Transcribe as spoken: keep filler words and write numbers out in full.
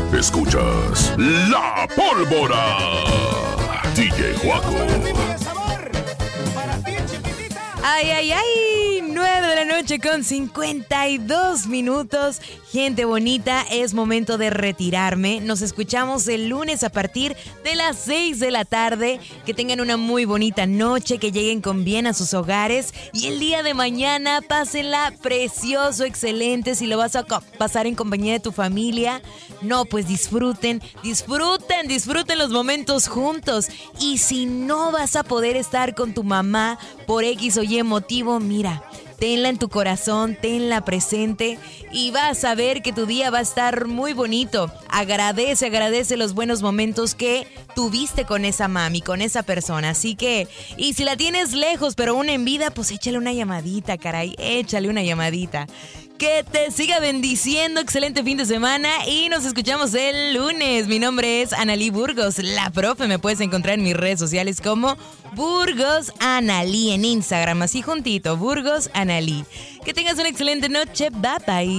Escuchas La Pólvora. D J Juaco. Ay, ay, ay, nueve de la noche con cincuenta y dos minutos. Gente bonita, es momento de retirarme. Nos escuchamos el lunes a partir de las seis de la tarde. Que tengan una muy bonita noche, que lleguen con bien a sus hogares. Y el día de mañana, pásenla precioso, excelente. Si lo vas a co- pasar en compañía de tu familia, no, pues disfruten, disfruten, disfruten los momentos juntos. Y si no vas a poder estar con tu mamá por X o Y motivo, mira, tenla en tu corazón, tenla presente y vas a ver que tu día va a estar muy bonito. Agradece, agradece los buenos momentos que tuviste con esa mami, con esa persona. Así que, y si la tienes lejos pero aún en vida, pues échale una llamadita, caray, échale una llamadita. Que te siga bendiciendo, excelente fin de semana y nos escuchamos el lunes. Mi nombre es Analí Burgos, la profe. Me puedes encontrar en mis redes sociales como Burgos Analí en Instagram, así juntito, Burgos Analí. Que tengas una excelente noche, bye bye.